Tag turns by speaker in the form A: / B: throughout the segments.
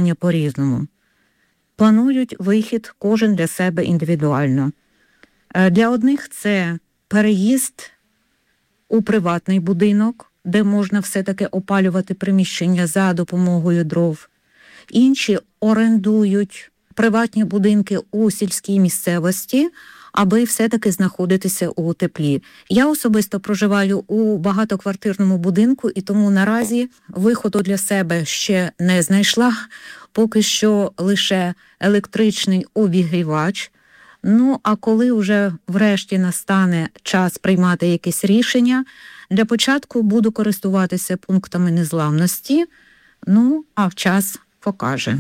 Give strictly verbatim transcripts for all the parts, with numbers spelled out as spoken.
A: харчування по-різному. Планують вихід кожен для себе індивідуально. Для одних це переїзд у приватний будинок, де можна все-таки опалювати приміщення за допомогою дров. Інші орендують приватні будинки у сільській місцевості, аби все-таки знаходитися у теплі. Я особисто проживаю у багатоквартирному будинку, і тому наразі виходу для себе ще не знайшла. Поки що лише електричний обігрівач. Ну, а коли вже врешті настане час приймати якесь рішення, для початку буду користуватися пунктами незламності, ну, а час покаже.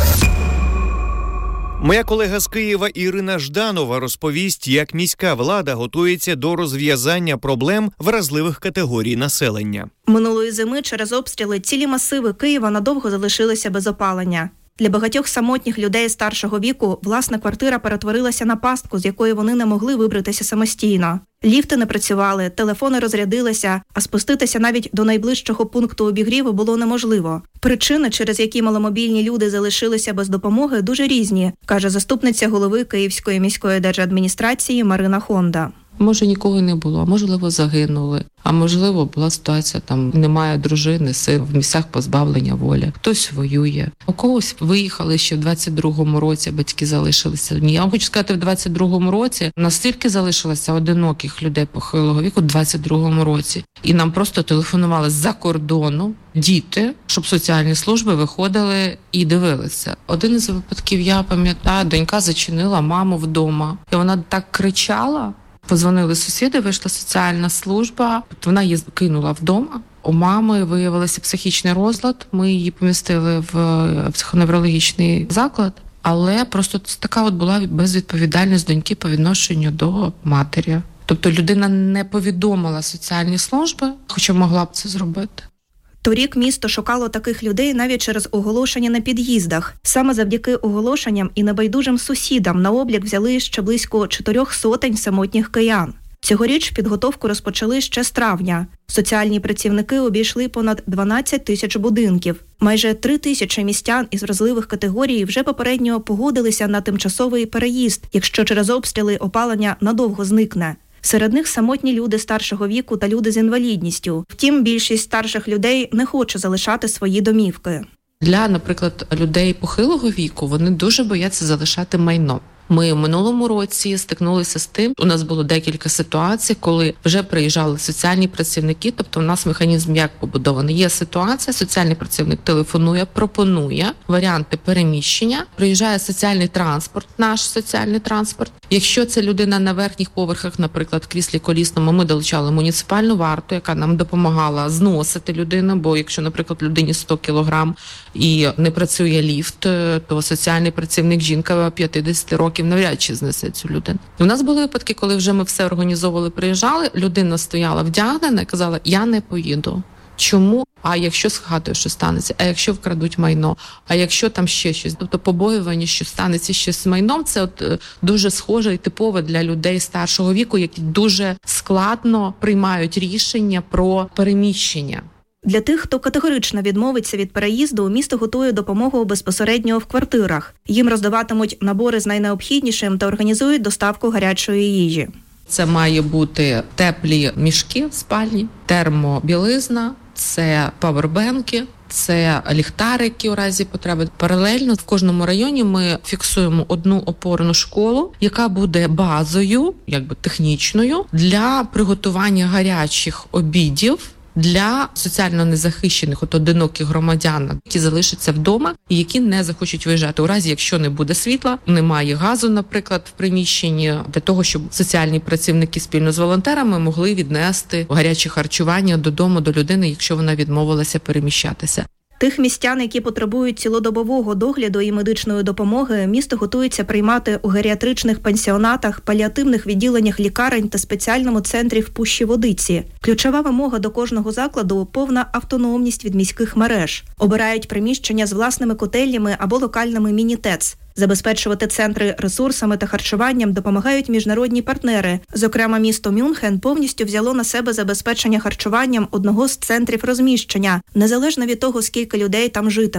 B: Моя колега з Києва Ірина Жданова розповість, як міська влада готується до розв'язання проблем вразливих категорій населення.
C: Минулої зими через обстріли цілі масиви Києва надовго залишилися без опалення. Для багатьох самотніх людей старшого віку власна квартира перетворилася на пастку, з якої вони не могли вибратися самостійно. Ліфти не працювали, телефони розрядилися, а спуститися навіть до найближчого пункту обігріву було неможливо. Причини, через які маломобільні люди залишилися без допомоги, дуже різні, каже заступниця голови Київської міської держадміністрації Марина Хонда.
D: Може, нікого не було, а можливо, загинули. А можливо, була ситуація, там немає дружини, син, в місцях позбавлення волі. Хтось воює. У когось виїхали ще в двадцять другому році, батьки залишилися. Я вам хочу сказати, в двадцять другому році настільки залишилося одиноких людей похилого віку в двадцять другому році. І нам просто телефонували з-за кордону діти, щоб соціальні служби виходили і дивилися. Один із випадків, я пам'ятаю, донька зачинила маму вдома. І вона так кричала. Позвонили сусіди, вийшла соціальна служба, вона її кинула вдома. У мами виявився психічний розлад, ми її помістили в психоневрологічний заклад, але просто така от була безвідповідальність доньки по відношенню до матері. Тобто людина не повідомила соціальні служби, хоча могла б це зробити.
C: Торік місто шукало таких людей навіть через оголошення на під'їздах. Саме завдяки оголошенням і небайдужим сусідам на облік взяли ще близько чотирьох сотень самотніх киян. Цьогоріч підготовку розпочали ще з травня. Соціальні працівники обійшли понад дванадцять тисяч будинків. Майже три тисячі містян із вразливих категорій вже попередньо погодилися на тимчасовий переїзд, якщо через обстріли опалення надовго зникне. Серед них самотні люди старшого віку та люди з інвалідністю. Втім, більшість старших людей не хоче залишати свої домівки.
D: Для, наприклад, людей похилого віку вони дуже бояться залишати майно. Ми в минулому році стикнулися з тим, у нас було декілька ситуацій, коли вже приїжджали соціальні працівники, тобто у нас механізм як побудований. Є ситуація, соціальний працівник телефонує, пропонує варіанти переміщення, приїжджає соціальний транспорт, наш соціальний транспорт. Якщо це людина на верхніх поверхах, наприклад, в кріслі колісному, ми долучали муніципальну варту, яка нам допомагала зносити людину, бо якщо, наприклад, людині сто кілограм і не працює ліфт, то соціальний працівник, жінка п'ятдесят років, навряд чи знесе цю людину. І у нас були випадки, коли вже ми все організовували, приїжджали, людина стояла вдягнена і казала, я не поїду. Чому? А якщо з хатою що станеться? А якщо вкрадуть майно? А якщо там ще щось? Тобто побоювання, що станеться щось з майном, це от дуже схоже і типове для людей старшого віку, які дуже складно приймають рішення про переміщення.
C: Для тих, хто категорично відмовиться від переїзду, місто готує допомогу безпосередньо в квартирах. Їм роздаватимуть набори з найнеобхіднішим та організують доставку гарячої їжі.
D: Це має бути теплі мішки спальні, термобілизна, це павербенки, це ліхтарики у разі потреби. Паралельно в кожному районі ми фіксуємо одну опорну школу, яка буде базою, якби технічною, для приготування гарячих обідів для соціально незахищених, от одиноких громадян, які залишаться вдома і які не захочуть виїжджати. У разі, якщо не буде світла, немає газу, наприклад, в приміщенні, для того, щоб соціальні працівники спільно з волонтерами могли віднести гаряче харчування додому до людини, якщо вона відмовилася переміщатися.
C: Тих містян, які потребують цілодобового догляду і медичної допомоги, місто готується приймати у геріатричних пансіонатах, паліативних відділеннях лікарень та спеціальному центрі в Пущі-Водиці. Ключова вимога до кожного закладу – повна автономність від міських мереж. Обирають приміщення з власними котельнями або локальними міні-ТЕЦ. Забезпечувати центри ресурсами та харчуванням допомагають міжнародні партнери. Зокрема, місто Мюнхен повністю взяло на себе забезпечення харчуванням одного з центрів розміщення, незалежно від того, скільки людей там житиме.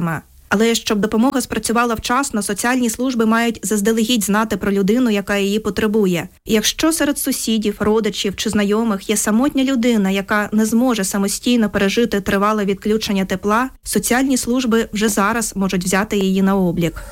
C: Але щоб допомога спрацювала вчасно, соціальні служби мають заздалегідь знати про людину, яка її потребує. І якщо серед сусідів, родичів чи знайомих є самотня людина, яка не зможе самостійно пережити тривале відключення тепла, соціальні служби вже зараз можуть взяти її на облік.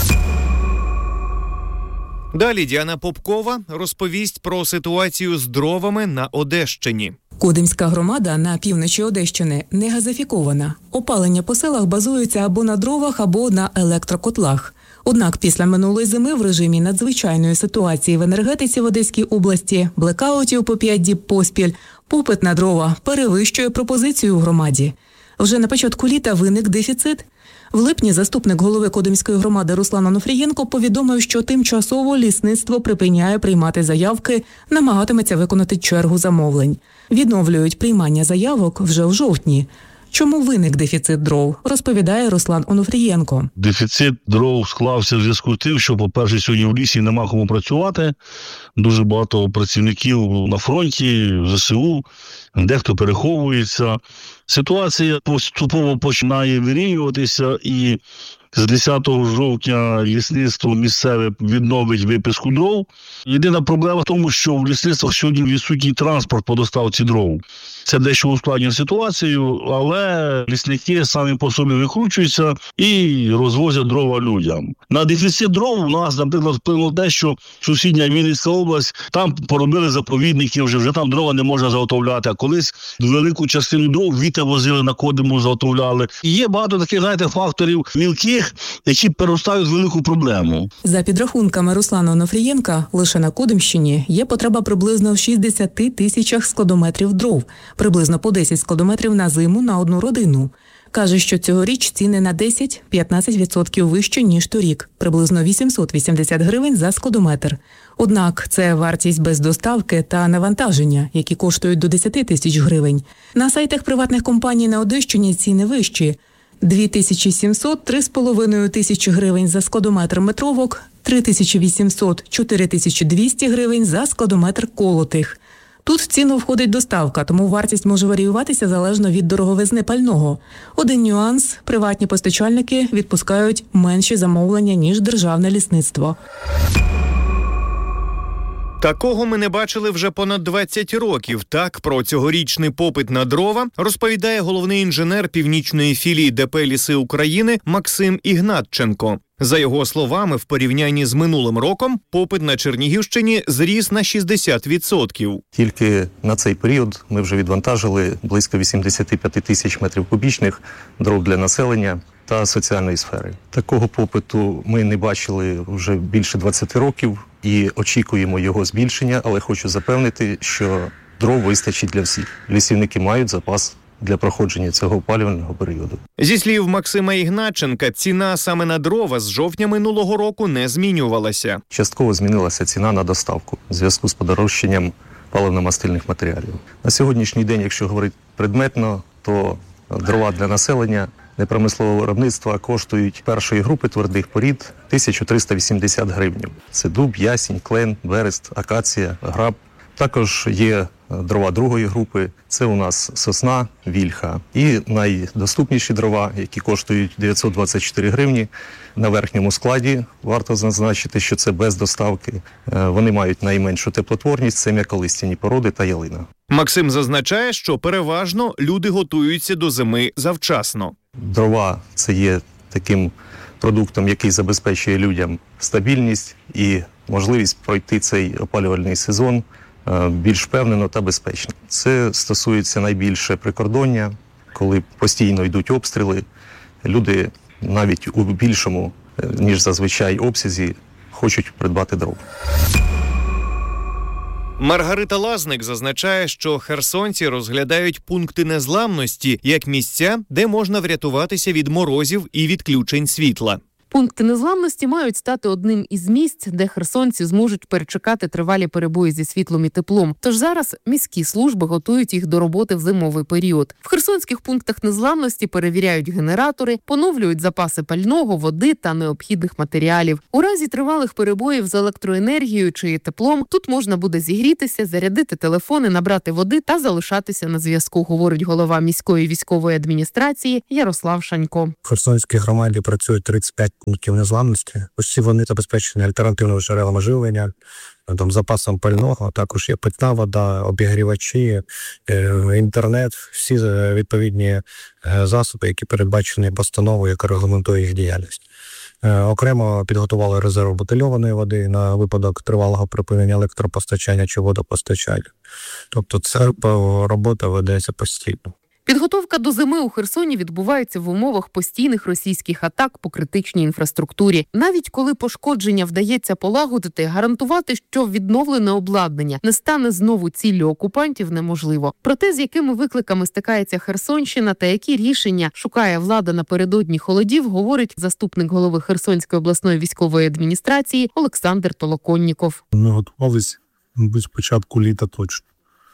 B: Далі Діана Попкова розповість про ситуацію з дровами на Одещині.
E: Кодимська громада на півночі Одещини не газифікована. Опалення по селах базується або на дровах, або на електрокотлах. Однак після минулої зими в режимі надзвичайної ситуації в енергетиці в Одеській області, блекаутів по п'ять діб поспіль, попит на дрова перевищує пропозицію у громаді. Вже на початку літа виник дефіцит. В липні заступник голови Кодимської громади Руслан Онуфрієнко повідомив, що тимчасово лісництво припиняє приймати заявки, намагатиметься виконати чергу замовлень. Відновлюють приймання заявок вже в жовтні. Чому виник дефіцит дров, розповідає Руслан Онуфрієнко.
F: Дефіцит дров склався в зв'язку з тим, що, по-перше, сьогодні в лісі нема кому працювати. Дуже багато працівників на фронті, в ЗСУ, дехто переховується. Ситуація поступово починає вирівнюватися, і з десятого жовтня лісництво місцеве відновить виписку дров. Єдина проблема в тому, що в лісництвах сьогодні відсутній транспорт по доставці дров. Це дещо ускладнює ситуацію, але лісники самі по собі викручуються і розвозять дрова людям. На дефіцит дров у нас, наприклад, вплинуло те, що сусідня Вінницька область, там поробили заповідники, вже, вже там дрова не можна заготовляти. А колись велику частину дров вітер возили на Кодиму, заготовляли. І є багато таких, знаєте, факторів мілких, які переростають в велику проблему.
E: За підрахунками Руслана Онуфрієнка, лише на Кодимщині є потреба приблизно в шістдесяти тисячах складометрів дров, приблизно по десять складометрів на зиму на одну родину. Каже, що цьогоріч ціни на десять-п'ятнадцять відсотків вище, ніж торік, приблизно вісімсот вісімдесят гривень за складометр. Однак це вартість без доставки та навантаження, які коштують до десять тисяч гривень. На сайтах приватних компаній на Одещині ціни вищі. дві тисячі сімсот – три з половиною тисячі гривень за складометр метровок, три тисячі вісімсот – чотири тисячі двісті гривень за складометр колотих. Тут в ціну входить доставка, тому вартість може варіюватися залежно від дороговизни пального. Один нюанс – приватні постачальники відпускають менші замовлення, ніж державне лісництво.
B: Такого ми не бачили вже понад двадцять років. Так, про цьогорічний попит на дрова розповідає головний інженер північної філії ДП «Ліси України» Максим Ігнатченко. За його словами, в порівнянні з минулим роком попит на Чернігівщині зріс на шістдесят відсотків.
G: Тільки на цей період ми вже відвантажили близько вісімдесят п'ять тисяч метрів кубічних дров для населення та соціальної сфери. Такого попиту ми не бачили вже більше двадцять років і очікуємо його збільшення, але хочу запевнити, що дров вистачить для всіх. Лісівники мають запас для проходження цього опалювального періоду.
B: Зі слів Максима Ігнатченка, ціна саме на дрова з жовтня минулого року не змінювалася.
G: Частково змінилася ціна на доставку в зв'язку з подорожчанням паливно-мастильних матеріалів. На сьогоднішній день, якщо говорити предметно, то дрова для населення непромислового виробництва коштують першої групи твердих порід тисячу триста вісімдесят гривень. Це дуб, ясінь, клен, берест, акація, граб. Також є дрова другої групи, це у нас сосна, вільха. І найдоступніші дрова, які коштують дев'ятсот двадцять чотири гривні, на верхньому складі, варто зазначити, що це без доставки. Вони мають найменшу теплотворність, це м'яколистяні породи та ялина.
B: Максим зазначає, що переважно люди готуються до зими завчасно.
G: Дрова – це є таким продуктом, який забезпечує людям стабільність і можливість пройти цей опалювальний сезон більш впевнено та безпечно. Це стосується найбільше прикордоння, коли постійно йдуть обстріли. Люди навіть у більшому, ніж зазвичай, обсязі хочуть придбати дров.
B: Маргарита Лазник зазначає, що херсонці розглядають пункти незламності як місця, де можна врятуватися від морозів і відключень світла.
E: Пункти незламності мають стати одним із місць, де херсонці зможуть перечекати тривалі перебої зі світлом і теплом. Тож зараз міські служби готують їх до роботи в зимовий період. В херсонських пунктах незламності перевіряють генератори, поновлюють запаси пального, води та необхідних матеріалів. У разі тривалих перебоїв з електроенергією чи теплом тут можна буде зігрітися, зарядити телефони, набрати води та залишатися на зв'язку, говорить голова міської військової адміністрації Ярослав Шанько.
H: В Херсонській громаді працюють тридцять п'ять пунктів незламності. Усі вони забезпечені альтернативними джерелами живлення, там, запасом пального, також є питна вода, обігрівачі, інтернет, всі відповідні засоби, які передбачені постановою, яка регламентує їх діяльність. Окремо підготували резерв бутильованої води на випадок тривалого припинення електропостачання чи водопостачання. Тобто ця робота ведеться постійно.
E: Підготовка до зими у Херсоні відбувається в умовах постійних російських атак по критичній інфраструктурі. Навіть коли пошкодження вдається полагодити, гарантувати, що відновлене обладнання не стане знову ціллю окупантів, неможливо. Про те, з якими викликами стикається Херсонщина та які рішення шукає влада напередодні холодів, говорить заступник голови Херсонської обласної військової адміністрації Олександр Толоконніков.
I: Ми готувалися з початку літа точно.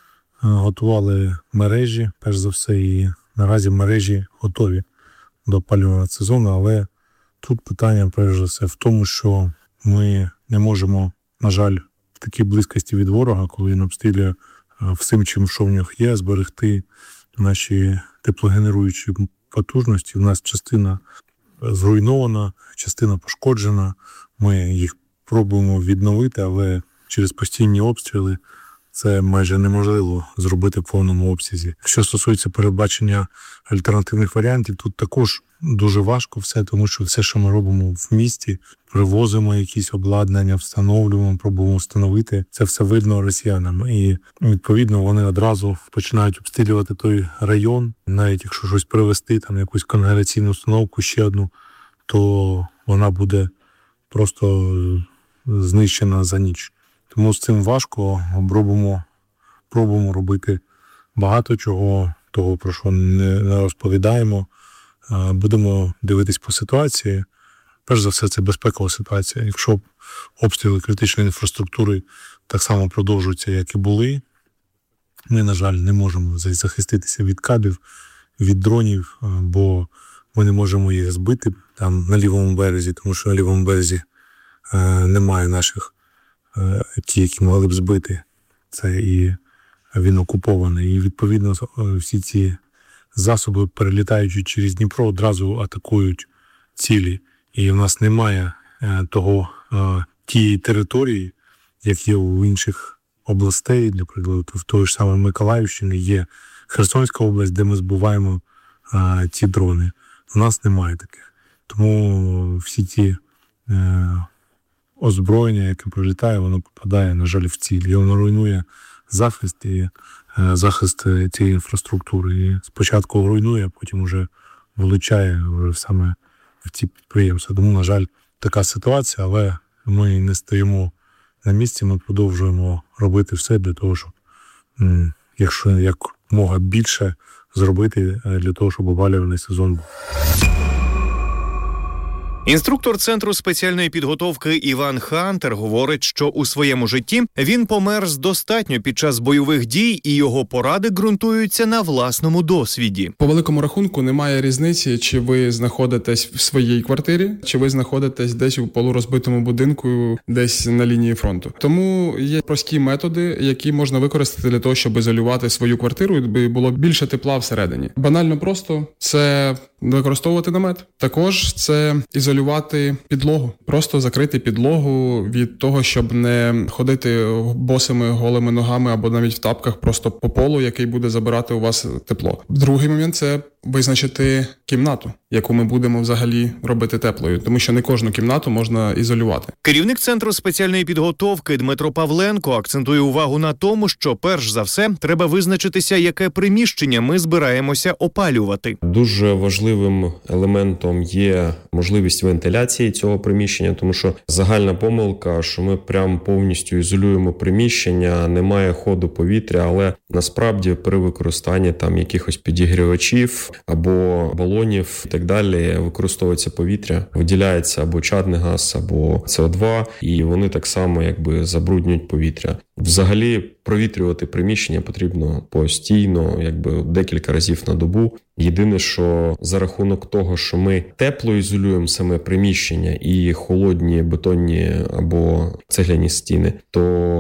I: Готували мережі, перш за все, і наразі мережі готові до опалювального сезону, але тут питання, перш за все, в тому, що ми не можемо, на жаль, в такій близькості від ворога, коли він обстрілює всім, чим що в нього є, зберегти наші теплогенеруючі потужності. У нас частина зруйнована, частина пошкоджена, ми їх пробуємо відновити, але через постійні обстріли це майже неможливо зробити в повному обсязі. Що стосується передбачення альтернативних варіантів, тут також дуже важко все, тому що все, що ми робимо в місті, привозимо якісь обладнання, встановлюємо, пробуємо встановити, це все видно росіянам. І, відповідно, вони одразу починають обстрілювати той район. Навіть якщо щось привезти, там якусь конгрегаційну установку, ще одну, то вона буде просто знищена за ніч. Тому з цим важко, робимо, пробуємо робити багато чого, того, про що не розповідаємо. Будемо дивитись по ситуації. Перш за все, це безпекова ситуація. Якщо обстріли критичної інфраструктури так само продовжуються, як і були, ми, на жаль, не можемо захиститися від кабів, від дронів, бо ми не можемо їх збити там на лівому березі, тому що на лівому березі немає наших ті, які могли б збити, це і він окупований. І, відповідно, всі ці засоби, перелітаючи через Дніпро, одразу атакують цілі. І в нас немає того, тієї території, як є у інших областей, наприклад, в той ж самій Миколаївщині є Херсонська область, де ми збиваємо ці дрони. У нас немає таких. Тому всі ті озброєння, яке прилітає, воно попадає, на жаль, в ціль. І воно руйнує захист і е, захист цієї інфраструктури. І спочатку руйнує, а потім вже влучає вже саме в ці підприємства. Тому, на жаль, така ситуація, але ми не стоїмо на місці, ми продовжуємо робити все для того, щоб, м, якщо якомога більше зробити для того, щоб опалювальний сезон був.
B: Інструктор Центру спеціальної підготовки Іван Хантер говорить, що у своєму житті він померз достатньо під час бойових дій, і його поради ґрунтуються на власному досвіді.
J: По великому рахунку немає різниці, чи ви знаходитесь в своїй квартирі, чи ви знаходитесь десь у полурозбитому будинку, десь на лінії фронту. Тому є прості методи, які можна використати для того, щоб ізолювати свою квартиру, і було більше тепла всередині. Банально просто – це використовувати намет. Також це ізолювати підлогу. Просто закрити підлогу від того, щоб не ходити босими голими ногами або навіть в тапках просто по полу, який буде забирати у вас тепло. Другий момент – це визначити кімнату, яку ми будемо взагалі робити теплою, тому що не кожну кімнату можна ізолювати.
B: Керівник Центру спеціальної підготовки Дмитро Павленко акцентує увагу на тому, що перш за все треба визначитися, яке приміщення ми збираємося опалювати.
K: Дуже важливим елементом є можливість вентиляції цього приміщення, тому що загальна помилка, що ми прям повністю ізолюємо приміщення, немає ходу повітря, але насправді при використанні там якихось підігрівачів або балонів і так далі використовується повітря, виділяється або чадний газ, або С О два, і вони так само якби забруднюють повітря. Взагалі провітрювати приміщення потрібно постійно, якби декілька разів на добу. Єдине, що за рахунок того, що ми тепло ізолюємо саме приміщення і холодні бетонні або цегляні стіни, то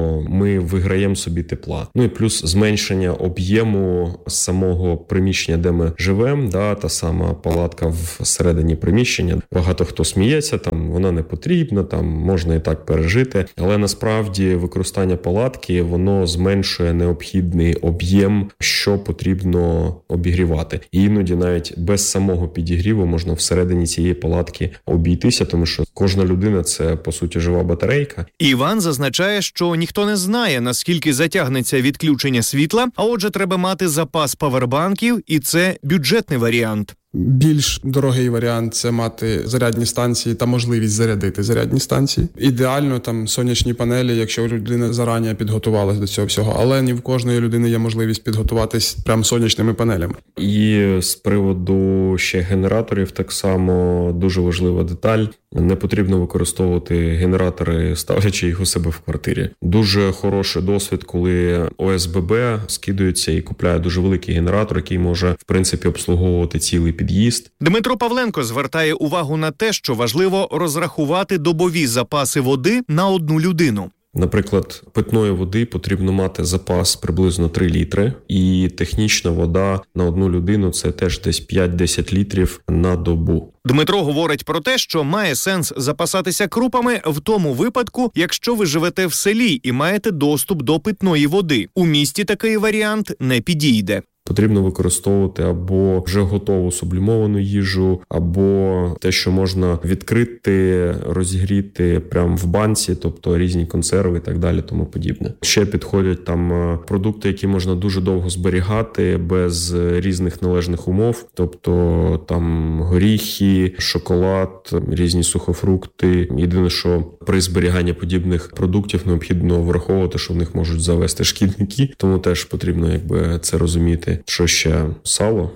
K: ми виграємо собі тепла. Ну і плюс зменшення об'єму самого приміщення, де ми живемо, да, та сама палатка всередині приміщення. Багато хто сміється, там вона не потрібна, там можна і так пережити, але насправді використання палатки, воно зменшує необхідний об'єм, що потрібно обігрівати. І іноді навіть без самого підігріву можна всередині цієї палатки обійтися, тому що кожна людина – це, по суті, жива батарейка.
B: Іван зазначає, що ніхто не знає, наскільки затягнеться відключення світла, а отже, треба мати запас павербанків, і це бюджетний варіант.
J: Більш дорогий варіант – це мати зарядні станції та можливість зарядити зарядні станції. Ідеально там сонячні панелі, якщо людина зарані підготувалась до цього всього. Але не в кожної людини є можливість підготуватись прям сонячними панелями.
K: І з приводу ще генераторів так само дуже важлива деталь. Не потрібно використовувати генератори, ставлячи їх у себе в квартирі. Дуже хороший досвід, коли О С Б Б скидується і купляє дуже великий генератор, який може, в принципі, обслуговувати цілий під'їзд.
B: Дмитро Павленко звертає увагу на те, що важливо розрахувати добові запаси води на одну людину.
K: Наприклад, питної води потрібно мати запас приблизно три літри, і технічна вода на одну людину – це теж десь п'ять-десять літрів на добу.
B: Дмитро говорить про те, що має сенс запасатися крупами в тому випадку, якщо ви живете в селі і маєте доступ до питної води. У місті такий варіант не підійде.
K: Потрібно використовувати або вже готову сублімовану їжу, або те, що можна відкрити, розігріти прямо в банці, тобто різні консерви і так далі, тому подібне. Ще підходять там продукти, які можна дуже довго зберігати без різних належних умов, тобто там горіхи, шоколад, різні сухофрукти. Єдине, що при зберіганні подібних продуктів необхідно враховувати, що в них можуть завести шкідники, тому теж потрібно якби це розуміти. Що ще? Сало?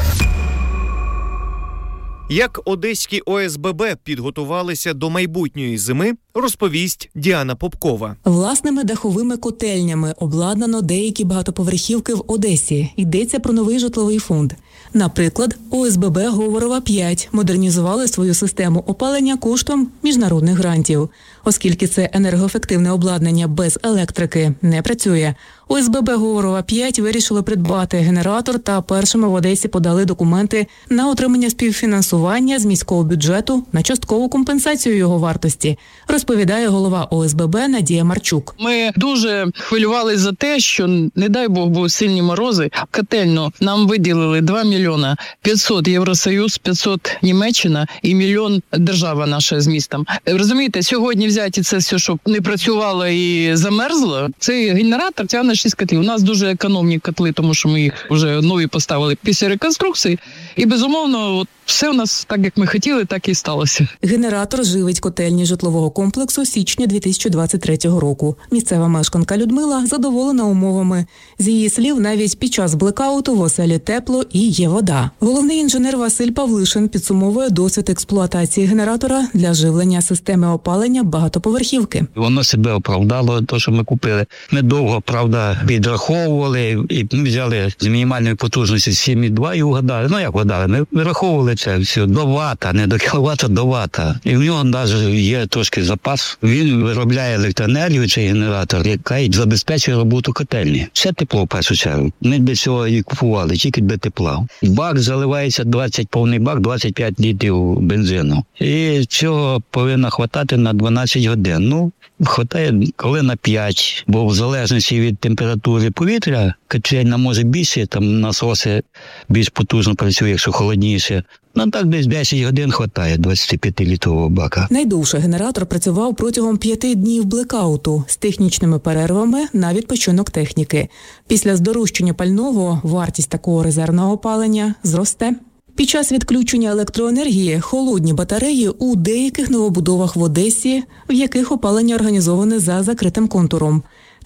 B: Як одеські О С Б Б підготувалися до майбутньої зими, розповість Діана Попкова.
E: Власними даховими котельнями обладнано деякі багатоповерхівки в Одесі. Йдеться про новий житловий фонд. Наприклад, О С Б Б Говорова п'ять модернізували свою систему опалення коштом міжнародних грантів. Оскільки це енергоефективне обладнання без електрики не працює, О С Б Б Говорова п'ять вирішили придбати генератор та першими в Одесі подали документи на отримання співфінансування з міського бюджету на часткову компенсацію його вартості, розповідає голова О С Б Б Надія Марчук.
L: Ми дуже хвилювалися за те, що, не дай Бог, були сильні морози. Котельну нам виділили два мільйона п'ятсот Євросоюз, п'ятсот Німеччина і мільйон держава наша з містом. Розумієте, сьогодні взяти це все, щоб не працювало і замерзло, цей генератор тягне шість котлів. У нас дуже економні котли, тому що ми їх вже нові поставили після реконструкції. І, безумовно, от все у нас так, як ми хотіли, так і сталося.
E: Генератор живить котельні житлового комплексу з січня дві тисячі двадцять третього року. Місцева мешканка Людмила задоволена умовами. З її слів, навіть під час блекауту в оселі тепло і є вода. Головний інженер Василь Павлишин підсумовує досвід експлуатації генератора для живлення системи опалення багатоповерхівки.
M: Воно себе оправдало, те, що ми купили. Ми довго, правда, підраховували і взяли з мінімальної потужності сім і два і угадали. Ну, як вгадали? Ми вираховували це все до вата, не до кіловата, до вата. І в нього навіть є трошки запас. Він виробляє електроенергію, цей генератор, яка забезпечує роботу котельні. Все тепло, в першу чергу. Ми для цього і купували, тільки для тепла. Бак заливається двадцять, повний бак, двадцять п'ять літрів бензину. І цього повинно хватати на дванадцять годин. Ну, хватає коли на п'ять, бо в залежності від температури повітря, котельня може більше, там насоси більш потужно працює, якщо холодніше. Ну так десь десять годин хватає двадцятип'ятилітрового бака.
E: Найдовше генератор працював протягом п'яти днів блекауту з технічними перервами на відпочинок техніки. Після здорожчання пального вартість такого резервного опалення зросте. Під час відключення електроенергії холодні батареї у деяких новобудовах в Одесі, в яких опалення організоване за закритим контуром.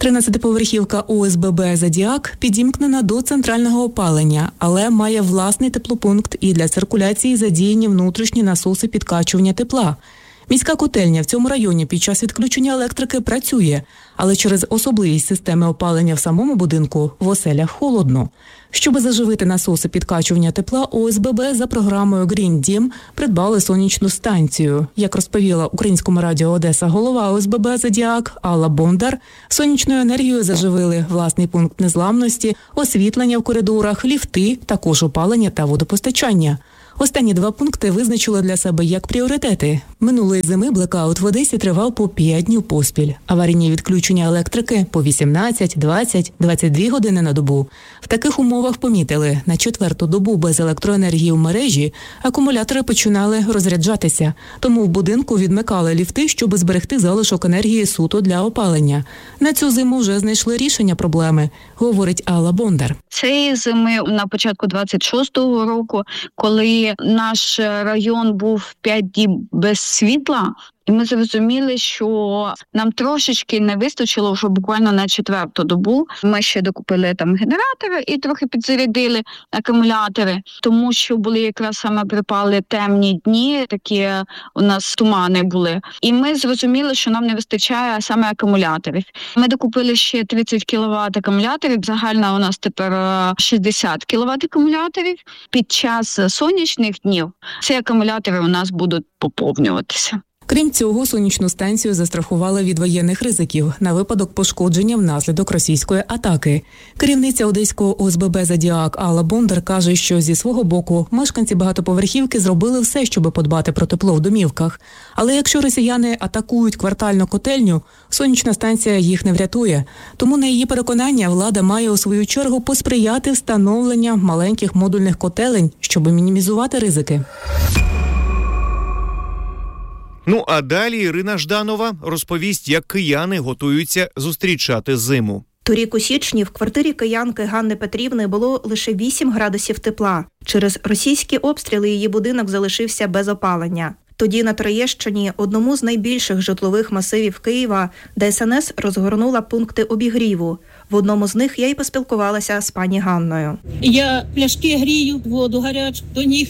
E: тринадцятиповерхівка О С Б Б «Зодіак» підімкнена до центрального опалення, але має власний теплопункт і для циркуляції задіяні внутрішні насоси підкачування тепла. Міська котельня в цьому районі під час відключення електрики працює, але через особливість системи опалення в самому будинку в оселях холодно. Щоби заживити насоси підкачування тепла, О С Б Б за програмою «Грін Дім» придбали сонячну станцію. Як розповіла Українському радіо Одеса голова О С Б Б «Зодіак» Алла Бондар, сонячною енергією заживили власний пункт незламності, освітлення в коридорах, ліфти, також опалення та водопостачання. Останні два пункти визначили для себе як пріоритети. Минулої зими блекаут в Одесі тривав по п'ять днів поспіль. Аварійні відключення електрики по вісімнадцять, двадцять, двадцять дві години на добу. В таких умовах помітили, на четверту добу без електроенергії в мережі акумулятори починали розряджатися. Тому в будинку відмикали ліфти, щоб зберегти залишок енергії суто для опалення. На цю зиму вже знайшли рішення проблеми, говорить Алла Бондар.
N: Цієї зими на початку двадцять шостого року, коли наш район був п'ять діб без світла, і ми зрозуміли, що нам трошечки не вистачило вже буквально на четверту добу. Ми ще докупили там генератори і трохи підзарядили акумулятори, тому що були якраз саме припали темні дні, такі у нас тумани були. І ми зрозуміли, що нам не вистачає саме акумуляторів. Ми докупили ще тридцять кіловат акумуляторів, загально у нас тепер шістдесят кіловат акумуляторів. Під час сонячних днів ці акумулятори у нас будуть поповнюватися.
E: Крім цього, сонячну станцію застрахували від воєнних ризиків на випадок пошкодження внаслідок російської атаки. Керівниця Одеського О С Б Б «Зодіак» Алла Бондар каже, що зі свого боку мешканці багатоповерхівки зробили все, щоб подбати про тепло в домівках. Але якщо росіяни атакують квартальну котельню, сонячна станція їх не врятує. Тому, на її переконання, влада має у свою чергу посприяти встановленню маленьких модульних котелень, щоб мінімізувати ризики.
B: Ну а далі Ірина Жданова розповість, як кияни готуються зустрічати зиму.
C: Торік у січні в квартирі киянки Ганни Петрівни було лише вісім градусів тепла. Через російські обстріли її будинок залишився без опалення. Тоді на Троєщині, одному з найбільших житлових масивів Києва, Д S N S розгорнула пункти обігріву. В одному з них я й поспілкувалася з пані Ганною.
O: Я пляшки грію, воду гарячу до ніг.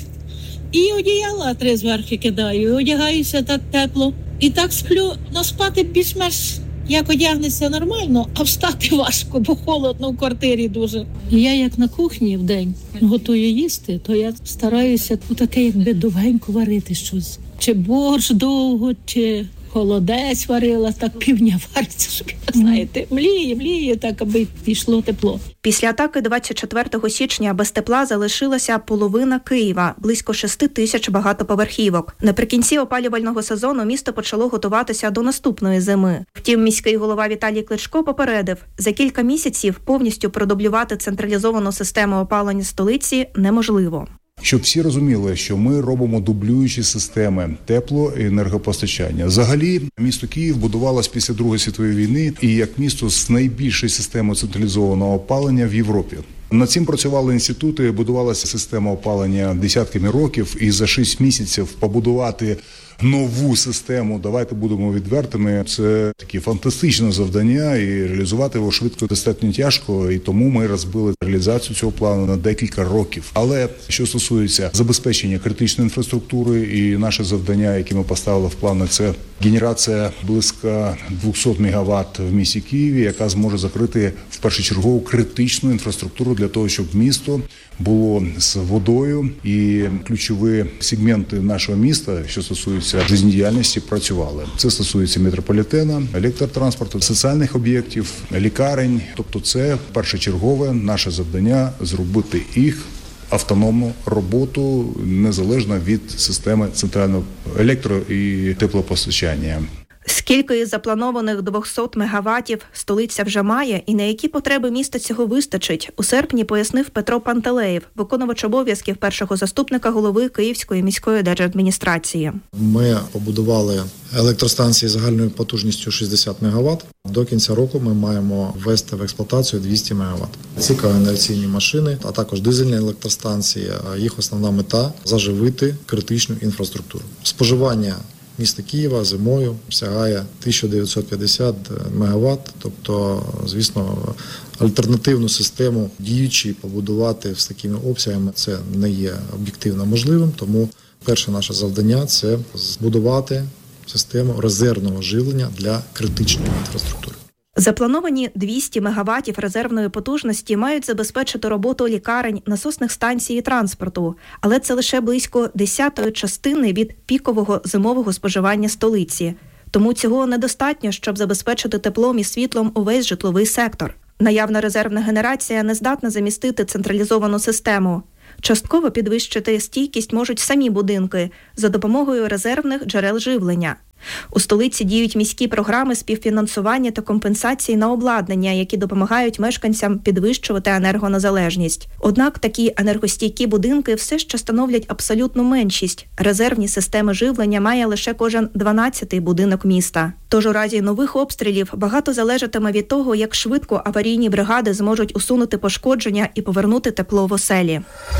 O: І одіяла три зверху кидаю, і одягаюся так тепло. І так сплю, но спати більш-менш як одягнеться нормально, а встати важко, бо холодно в квартирі дуже. Я як на кухні вдень готую їсти, то я стараюся таке якби довгенько варити щось. Чи борщ довго, чи холодець варила, так півдня вариться, щоб, знаєте, мліє, мліє, так, аби пішло тепло.
C: Після атаки двадцять четвертого січня без тепла залишилася половина Києва, близько шести тисяч багатоповерхівок. Наприкінці опалювального сезону місто почало готуватися до наступної зими. Втім, міський голова Віталій Кличко попередив, за кілька місяців повністю продублювати централізовану систему опалення столиці неможливо.
P: Щоб всі розуміли, що ми робимо дублюючі системи тепло- і енергопостачання. Взагалі, місто Київ будувалось після Другої світової війни і як місто з найбільшою системою централізованого опалення в Європі. Над цим працювали інститути, будувалася система опалення десятками років, і за шість місяців побудувати нову систему, давайте будемо відвертими, це таке фантастичне завдання, і реалізувати його швидко достатньо тяжко, і тому ми розбили реалізацію цього плану на декілька років. Але що стосується забезпечення критичної інфраструктури, і наше завдання, яке ми поставили в плани, це генерація близько двісті мегаватт в місті Києві, яка зможе закрити в першочергову критичну інфраструктуру для того, щоб місто було з водою, і ключові сегменти нашого міста, що стосуються життєдіяльності, працювали. Це стосується метрополітена, електротранспорту, соціальних об'єктів, лікарень. Тобто це першочергове наше завдання – зробити їх автономну роботу незалежно від системи центрального електро- і теплопостачання.
C: Скільки із запланованих двісті мегаваттів столиця вже має і на які потреби міста цього вистачить, у серпні пояснив Петро Пантелеєв, виконувач обов'язків першого заступника голови Київської міської держадміністрації.
Q: Ми побудували електростанції загальною потужністю шістдесят мегаватт. До кінця року ми маємо ввести в експлуатацію двісті мегаватт. Ці конденсаційні машини, а також дизельні електростанції, їх основна мета – заживити критичну інфраструктуру. Споживання міста Києва зимою сягає тисяча дев'ятсот п'ятдесят мегаватт. Тобто, звісно, альтернативну систему діючі побудувати з такими обсягами це не є об'єктивно можливим. Тому перше наше завдання – це збудувати систему резервного живлення для критичної інфраструктури.
C: Заплановані двісті мегаваттів резервної потужності мають забезпечити роботу лікарень, насосних станцій і транспорту, але це лише близько десятої частини від пікового зимового споживання столиці. Тому цього недостатньо, щоб забезпечити теплом і світлом увесь житловий сектор. Наявна резервна генерація не здатна замістити централізовану систему. Частково підвищити стійкість можуть самі будинки за допомогою резервних джерел живлення. У столиці діють міські програми співфінансування та компенсації на обладнання, які допомагають мешканцям підвищувати енергонезалежність. Однак такі енергостійкі будинки все ще становлять абсолютну меншість. Резервні системи живлення має лише кожен дванадцятий будинок міста. Тож у разі нових обстрілів багато залежатиме від того, як швидко аварійні бригади зможуть усунути пошкодження і повернути тепло в оселі.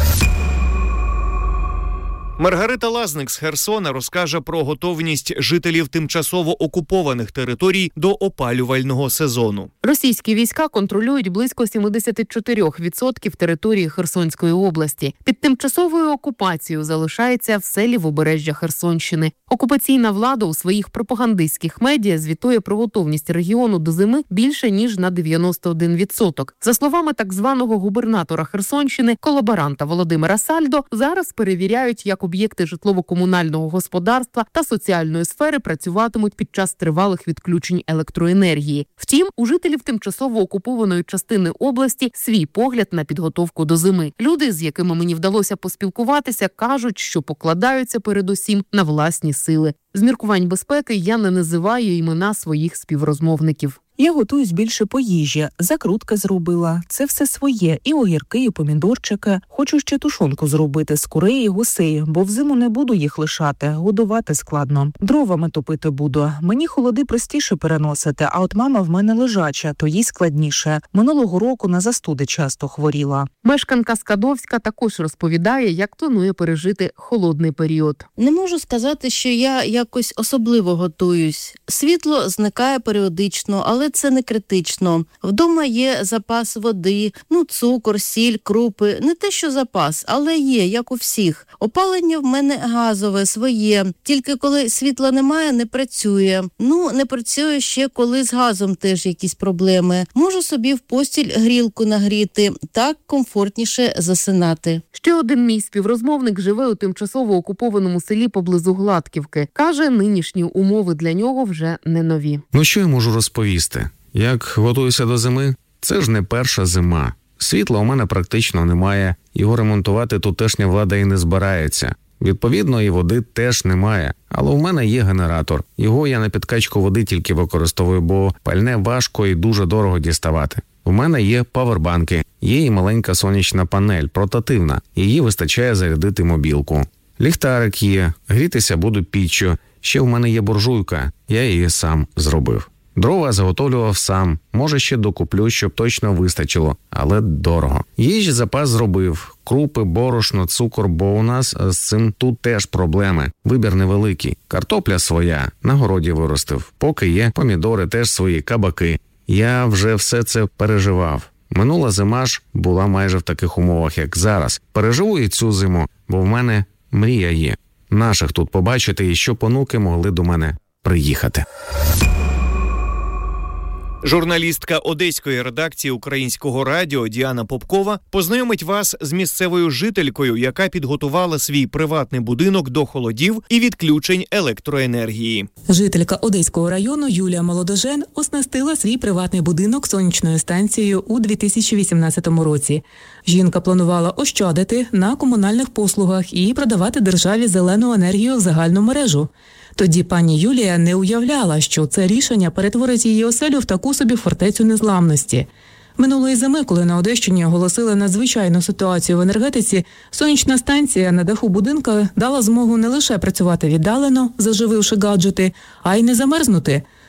B: Маргарита Лазник з Херсона розкаже про готовність жителів тимчасово окупованих територій до опалювального сезону.
D: Російські війська контролюють близько сімдесят чотири відсотки території Херсонської області. Під тимчасовою окупацією залишається все лівобережжя Херсонщини. Окупаційна влада у своїх пропагандистських медіа звітує про готовність регіону до зими більше ніж на дев'яносто один відсоток. За словами так званого губернатора Херсонщини, колаборанта Володимира Сальдо, зараз перевіряють, як об'єкти житлово-комунального господарства та соціальної сфери працюватимуть під час тривалих відключень електроенергії. Втім, у жителів тимчасово окупованої частини області свій погляд на підготовку до зими. Люди, з якими мені вдалося поспілкуватися, кажуть, що покладаються передусім на власні сили. З міркувань безпеки я не називаю імена своїх співрозмовників.
E: Я готуюсь більше по їжі, закрутки зробила. Це все своє, і огірки, і помідорчики. Хочу ще тушонку зробити з курей і гусей, бо взиму не буду їх лишати, годувати складно. Дровами топити буду. Мені холоди простіше переносити, а от мама в мене лежача, то їй складніше. Минулого року на застуди часто хворіла.
D: Мешканка Скадовська також розповідає, як планує пережити холодний період.
R: Не можу сказати, що я якось особливо готуюсь. Світло зникає періодично, але це не критично. Вдома є запас води, ну цукор, сіль, крупи. Не те, що запас, але є, як у всіх. Опалення в мене газове, своє. Тільки коли світла немає, не працює. Ну, не працює ще, коли з газом теж якісь проблеми. Можу собі в постіль грілку нагріти. Так комфортніше засинати.
D: Ще один мій співрозмовник живе у тимчасово окупованому селі поблизу Гладківки. Каже, нинішні умови для нього вже не нові.
S: Ну що я можу розповісти? Як готуюся до зими? Це ж не перша зима. Світла у мене практично немає. Його ремонтувати тутешня влада і не збирається. Відповідно, і води теж немає. Але у мене є генератор. Його я на підкачку води тільки використовую, бо пальне важко і дуже дорого діставати. У мене є павербанки, є і маленька сонячна панель, портативна. Її вистачає зарядити мобілку. Ліхтарик є, грітися буду піччю. Ще в мене є буржуйка, я її сам зробив. Дрова заготовлював сам, може ще докуплю, щоб точно вистачило, але дорого. Їжі запас зробив, крупи, борошно, цукор, бо у нас з цим тут теж проблеми. Вибір невеликий. Картопля своя, на городі виростив. Поки є помідори, теж свої, кабаки. Я вже все це переживав. Минула зима ж була майже в таких умовах, як зараз. Переживу і цю зиму, бо в мене мрія є. Наших тут побачити і щоб онуки могли до мене приїхати.
B: Журналістка одеської редакції Українського радіо Діана Попкова познайомить вас з місцевою жителькою, яка підготувала свій приватний будинок до холодів і відключень електроенергії.
E: Жителька Одеського району Юлія Молодожен оснастила свій приватний будинок сонячною станцією у дві тисячі вісімнадцятому році. Жінка планувала ощадити на комунальних послугах і продавати державі зелену енергію в загальну мережу. Тоді пані Юлія не уявляла, що це рішення перетворить її оселю в таку собі фортецю незламності. Минулої зими, коли на Одещині оголосили надзвичайну ситуацію в енергетиці, сонячна станція на даху будинка дала змогу не лише працювати віддалено, зажививши гаджети, а й не замерзнути.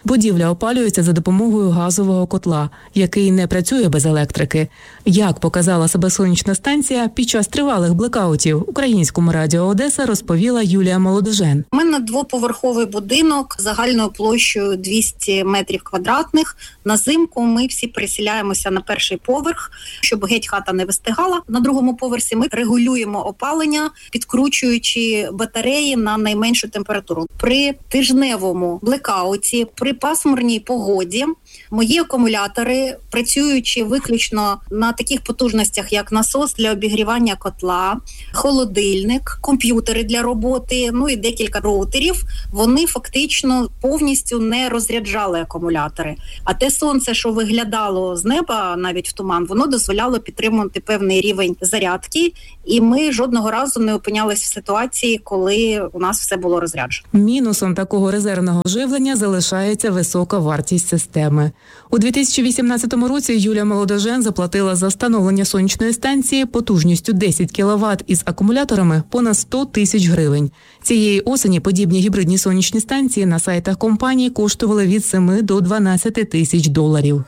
E: Будівля опалюється за допомогою газового котла, який не працює без електрики. Як показала себе сонячна станція під час тривалих блекаутів, Українському радіо Одеса розповіла Юлія Молодожен.
T: У мене двоповерховий будинок загальною площею двісті метрів квадратних. На зимку ми всі переселяємося на перший поверх, щоб геть хата не вистигала. На другому поверсі ми регулюємо опалення, підкручуючи батареї на найменшу температуру. При тижневому блекауті, при пасмурній погоді, мої акумулятори, працюючи виключно на таких потужностях, як насос для обігрівання котла, холодильник, комп'ютери для роботи, ну і декілька роутерів, вони фактично повністю не розряджали акумулятори. А те сонце, що виглядало з неба, навіть в туман, воно дозволяло підтримувати певний рівень зарядки, і ми жодного разу не опинялися в ситуації, коли у нас все було розряджено.
E: Мінусом такого резервного живлення залишається висока вартість системи. У дві тисячі вісімнадцятому році Юлія Молодожен заплатила за встановлення сонячної станції потужністю десять кіловат із акумуляторами понад сто тисяч гривень. Цієї осені подібні гібридні сонячні станції на сайтах компанії коштували від семи до дванадцяти тисяч доларів.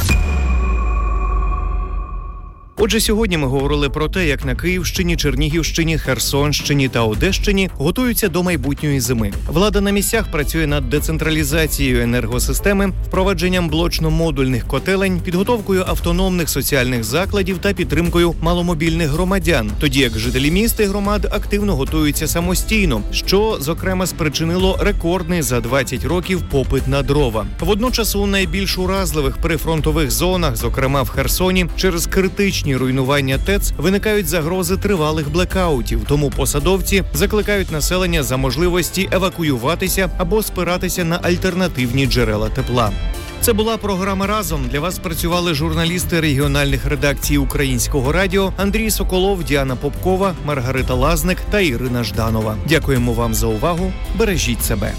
B: Отже, сьогодні ми говорили про те, як на Київщині, Чернігівщині, Херсонщині та Одещині готуються до майбутньої зими. Влада на місцях працює над децентралізацією енергосистеми, впровадженням блочно-модульних котелень, підготовкою автономних соціальних закладів та підтримкою маломобільних громадян, тоді як жителі міст і громад активно готуються самостійно, що, зокрема, спричинило рекордний за двадцять років попит на дрова. Водночас у найбільш уразливих прифронтових зонах, зокрема в Херсоні, через критичні руйнування ТЕЦ виникають загрози тривалих блекаутів, тому посадовці закликають населення за можливості евакуюватися або спиратися на альтернативні джерела тепла. Це була програма «Разом». Для вас працювали журналісти регіональних редакцій Українського радіо Андрій Соколов, Діана Попкова, Маргарита Лазник та Ірина Жданова. Дякуємо вам за увагу. Бережіть себе.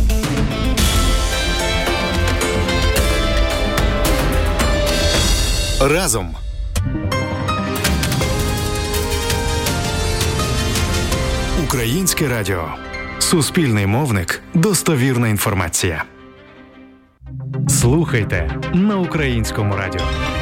U: «Разом». Українське радіо. Суспільний мовник. Достовірна інформація. Слухайте на Українському радіо.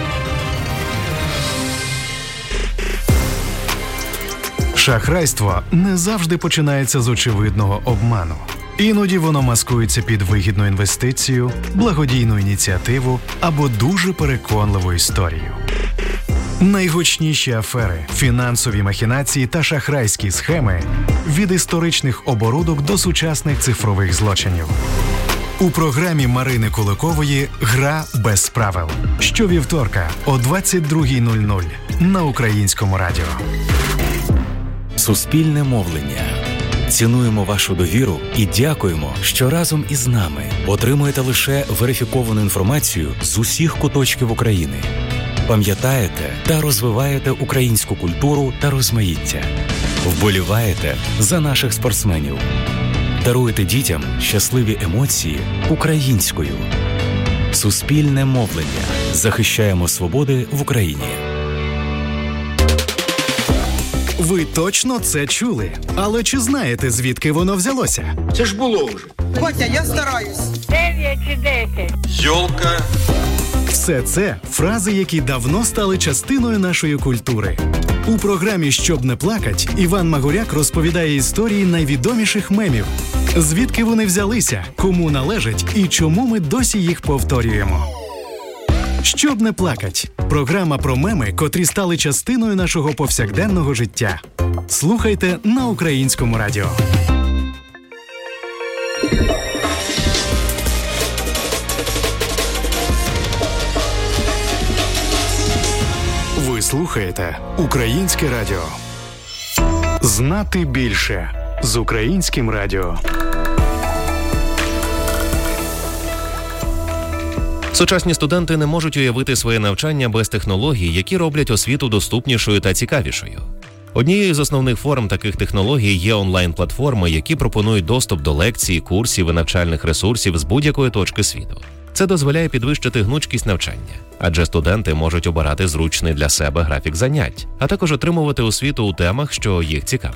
U: Шахрайство не завжди починається з очевидного обману. Іноді воно маскується під вигідну інвестицію, благодійну ініціативу або дуже переконливу історію. Найгучніші афери, фінансові махінації та шахрайські схеми від історичних оборудок до сучасних цифрових злочинів. У програмі Марини Куликової «Гра без правил». Щовівторка о двадцять друга нуль нуль на Українському радіо.
V: Суспільне мовлення. Цінуємо вашу довіру і дякуємо, що разом із нами отримуєте лише верифіковану інформацію з усіх куточків України. Пам'ятаєте та розвиваєте українську культуру та розмаїття. Вболіваєте за наших спортсменів. Даруєте дітям щасливі емоції українською. Суспільне мовлення. Захищаємо свободи в Україні.
U: Ви точно це чули? Але чи знаєте, звідки воно взялося?
W: Це ж було вже.
X: Батя, я стараюсь.
W: Дев'ять чи десять. Йолка.
U: Все це фрази, які давно стали частиною нашої культури. У програмі «Щоб не плакать» Іван Магуряк розповідає історії найвідоміших мемів. Звідки вони взялися, кому належать і чому ми досі їх повторюємо. «Щоб не плакать» – програма про меми, котрі стали частиною нашого повсякденного життя. Слухайте на Українському радіо. Ви слухаєте Українське радіо. Знати більше з Українським радіо.
Y: Сучасні студенти не можуть уявити своє навчання без технологій, які роблять освіту доступнішою та цікавішою. Однією з основних форм таких технологій є онлайн-платформи, які пропонують доступ до лекцій, курсів і навчальних ресурсів з будь-якої точки світу. Це дозволяє підвищити гнучкість навчання, адже студенти можуть обирати зручний для себе графік занять, а також отримувати освіту у темах, що їх цікавлять.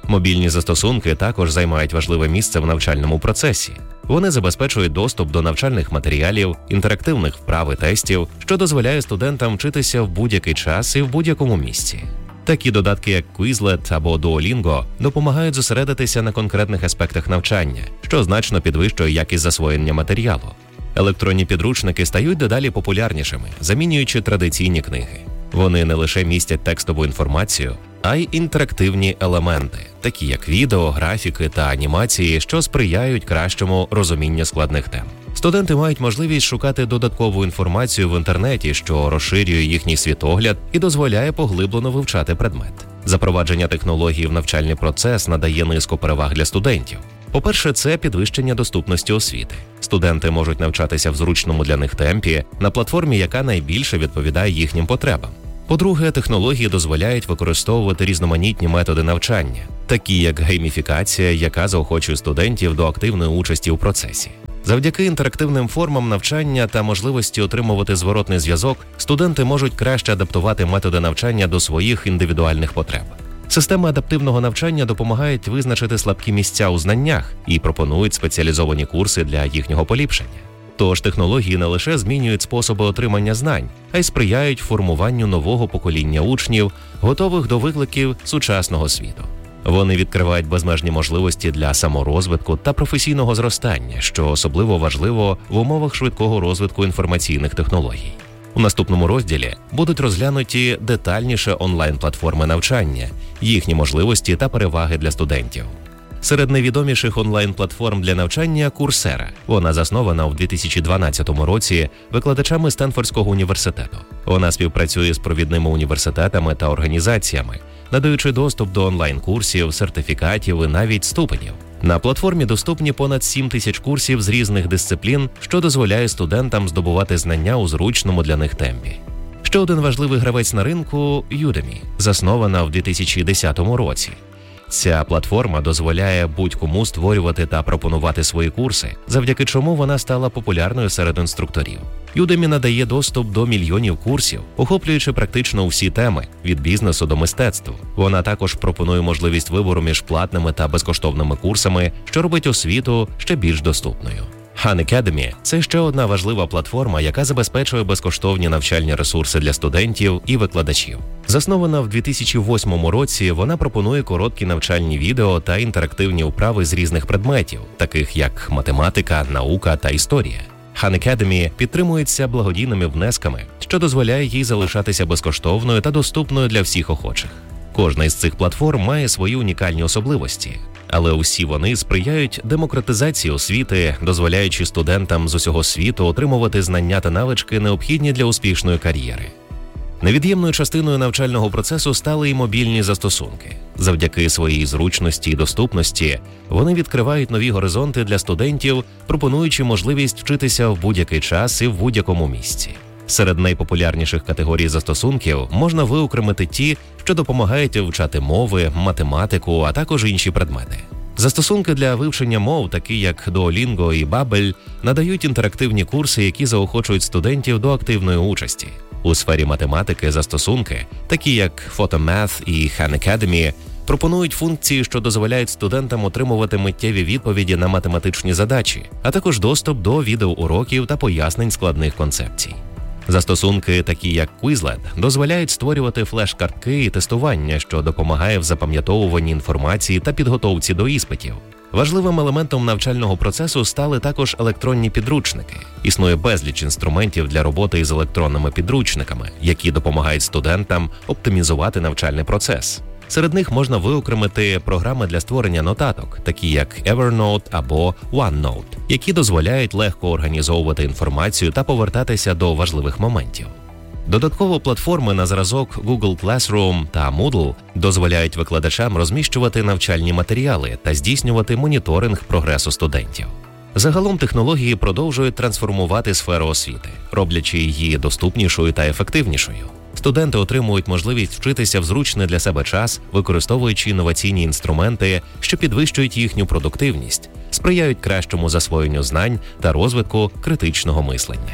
Y: Мобільні застосунки також займають важливе місце в навчальному процесі. Вони забезпечують доступ до навчальних матеріалів, інтерактивних вправ і тестів, що дозволяє студентам вчитися в будь-який час і в будь-якому місці. Такі додатки, як Quizlet або Duolingo, допомагають зосередитися на конкретних аспектах навчання, що значно підвищує якість засвоєння матеріалу. Електронні підручники стають дедалі популярнішими, замінюючи традиційні книги. Вони не лише містять текстову інформацію, а й інтерактивні елементи, такі як відео, графіки та анімації, що сприяють кращому розумінню складних тем. Студенти мають можливість шукати додаткову інформацію в інтернеті, що розширює їхній світогляд і дозволяє поглиблено вивчати предмет. Запровадження технологій в навчальний процес надає низку переваг для студентів. По-перше, це підвищення доступності освіти. Студенти можуть навчатися в зручному для них темпі на платформі, яка найбільше відповідає їхнім потребам. По-друге, технології дозволяють використовувати різноманітні методи навчання, такі як гейміфікація, яка заохочує студентів до активної участі у процесі. Завдяки інтерактивним формам навчання та можливості отримувати зворотний зв'язок, студенти можуть краще адаптувати методи навчання до своїх індивідуальних потреб. Системи адаптивного навчання допомагають визначити слабкі місця у знаннях і пропонують спеціалізовані курси для їхнього поліпшення. Тож технології не лише змінюють способи отримання знань, а й сприяють формуванню нового покоління учнів, готових до викликів сучасного світу. Вони відкривають безмежні можливості для саморозвитку та професійного зростання, що особливо важливо в умовах швидкого розвитку інформаційних технологій. У наступному розділі будуть розглянуті детальніше онлайн-платформи навчання, їхні можливості та переваги для студентів. Серед найвідоміших онлайн-платформ для навчання – Coursera. Вона заснована у дві тисячі дванадцятому році викладачами Стенфордського університету. Вона співпрацює з провідними університетами та організаціями, надаючи доступ до онлайн-курсів, сертифікатів і навіть ступенів. На платформі доступні понад сім тисяч курсів з різних дисциплін, що дозволяє студентам здобувати знання у зручному для них темпі. Ще один важливий гравець на ринку – Udemy, заснована в дві тисячі десятому році. Ця платформа дозволяє будь-кому створювати та пропонувати свої курси, завдяки чому вона стала популярною серед інструкторів. Udemy надає доступ до мільйонів курсів, охоплюючи практично усі теми – від бізнесу до мистецтва. Вона також пропонує можливість вибору між платними та безкоштовними курсами, що робить освіту ще більш доступною. Khan Academy – це ще одна важлива платформа, яка забезпечує безкоштовні навчальні ресурси для студентів і викладачів. Заснована в дві тисячі восьмому році, вона пропонує короткі навчальні відео та інтерактивні вправи з різних предметів, таких як математика, наука та історія. Khan Academy підтримується благодійними внесками, що дозволяє їй залишатися безкоштовною та доступною для всіх охочих. Кожна із цих платформ має свої унікальні особливості, але усі вони сприяють демократизації освіти, дозволяючи студентам з усього світу отримувати знання та навички, необхідні для успішної кар'єри. Невід'ємною частиною навчального процесу стали і мобільні застосунки. Завдяки своїй зручності і доступності вони відкривають нові горизонти для студентів, пропонуючи можливість вчитися в будь-який час і в будь-якому місці. Серед найпопулярніших категорій застосунків можна виокремити ті, що допомагають вивчати мови, математику, а також інші предмети. Застосунки для вивчення мов, такі як Duolingo і Babbel, надають інтерактивні курси, які заохочують студентів до активної участі. У сфері математики застосунки, такі як Photomath і Khan Academy, пропонують функції, що дозволяють студентам отримувати миттєві відповіді на математичні задачі, а також доступ до відеоуроків та пояснень складних концепцій. Застосунки, такі як Quizlet, дозволяють створювати флеш-картки і тестування, що допомагає в запам'ятовуванні інформації та підготовці до іспитів. Важливим елементом навчального процесу стали також електронні підручники. Існує безліч інструментів для роботи із електронними підручниками, які допомагають студентам оптимізувати навчальний процес. Серед них можна виокремити програми для створення нотаток, такі як Evernote або OneNote, які дозволяють легко організовувати інформацію та повертатися до важливих моментів. Додатково платформи на зразок Google Classroom та Moodle дозволяють викладачам розміщувати навчальні матеріали та здійснювати моніторинг прогресу студентів. Загалом технології продовжують трансформувати сферу освіти, роблячи її доступнішою та ефективнішою. Студенти отримують можливість вчитися в зручний для себе час, використовуючи інноваційні інструменти, що підвищують їхню продуктивність, сприяють кращому засвоєнню знань та розвитку критичного мислення.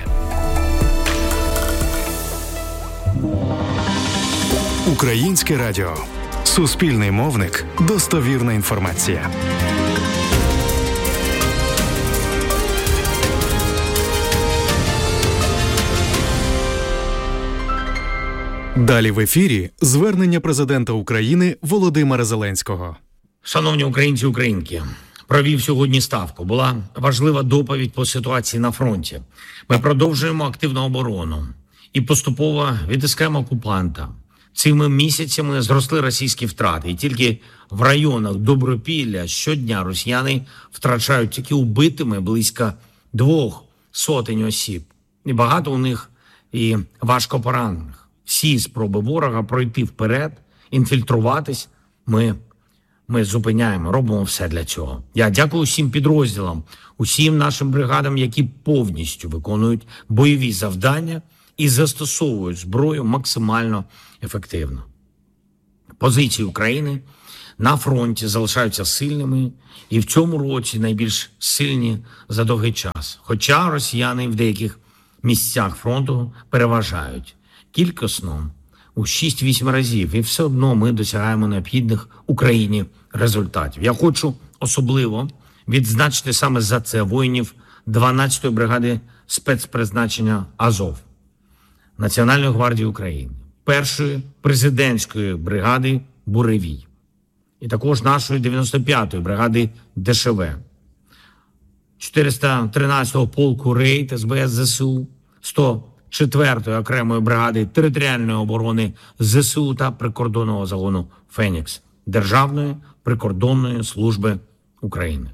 U: Українське радіо. Суспільний мовник – достовірна інформація. Далі в ефірі звернення президента України Володимира Зеленського.
A: Шановні українці і українки, провів сьогодні ставку. Була важлива доповідь по ситуації на фронті. Ми продовжуємо активну оборону і поступово відтискаємо окупанта. Цими місяцями зросли російські втрати. І тільки в районах Добропілля щодня росіяни втрачають тільки убитими близько двох сотень осіб. І багато у них і важко поранених. Всі спроби ворога пройти вперед, інфільтруватись, ми, ми зупиняємо, робимо все для цього. Я дякую усім підрозділам, усім нашим бригадам, які повністю виконують бойові завдання і застосовують зброю максимально ефективно. Позиції України на фронті залишаються сильними і в цьому році найбільш сильні за довгий час. Хоча росіяни в деяких місцях фронту переважають кількісно у шість-вісім разів, і все одно ми досягаємо необхідних Україні результатів. Я хочу особливо відзначити саме за це воїнів дванадцятої бригади спецпризначення «Азов» Національної гвардії України, першої президентської бригади «Буревій» і також нашої дев'яносто п'ятої бригади ДШВ, чотириста тринадцятого полку «Рейд» ес бе ес зе се у, сто четвертої окремої бригади територіальної оборони зе се у та прикордонного загону «Фенікс» Державної прикордонної служби України.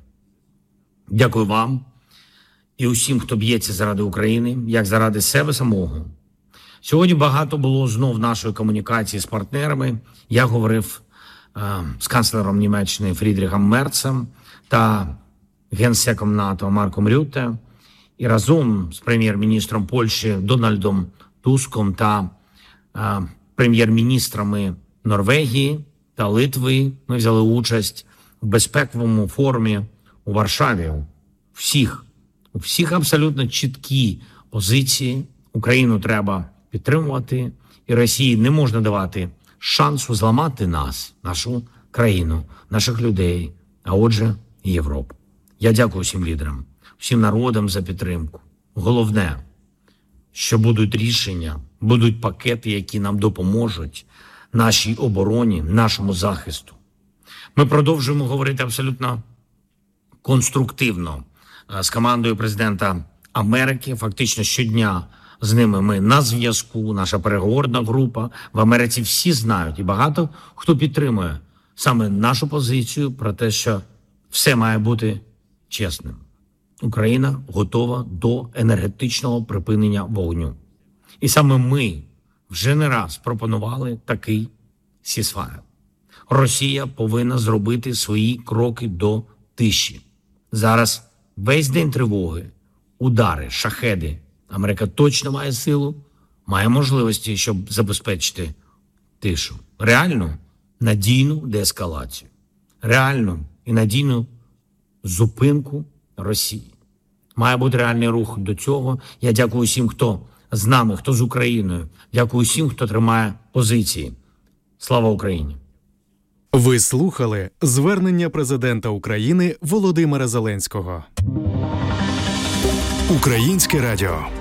A: Дякую вам і усім, хто б'ється заради України, як заради себе самого. Сьогодні багато було знов нашої комунікації з партнерами. Я говорив е, з канцлером Німеччини Фрідріхом Мерцем та генсеком НАТО Марком Рютте, і разом з прем'єр-міністром Польщі Дональдом Туском та е, прем'єр-міністрами Норвегії та Литви ми взяли участь у безпековому форумі у Варшаві. У всіх, у всіх абсолютно чіткі позиції. Україну треба підтримувати, і Росії не можна давати шансу зламати нас, нашу країну, наших людей, а отже, і Європу. Я дякую всім лідерам, всім народам за підтримку. Головне, що будуть рішення, будуть пакети, які нам допоможуть нашій обороні, нашому захисту. Ми продовжуємо говорити абсолютно конструктивно з командою президента Америки. Фактично щодня з ними ми на зв'язку, наша переговорна група. В Америці всі знають і багато хто підтримує саме нашу позицію про те, що все має бути чесним. Україна готова до енергетичного припинення вогню. І саме ми вже не раз пропонували такий сісфаєр. Росія повинна зробити свої кроки до тиші. Зараз весь день тривоги, удари, шахеди. Америка точно має силу, має можливості, щоб забезпечити тишу. Реальну, надійну деескалацію. Реальну і надійну зупинку Росії. Має бути реальний рух до цього. Я дякую всім, хто з нами, хто з Україною. Дякую всім, хто тримає позиції. Слава Україні!
U: Ви слухали звернення президента України Володимира Зеленського. Українське радіо.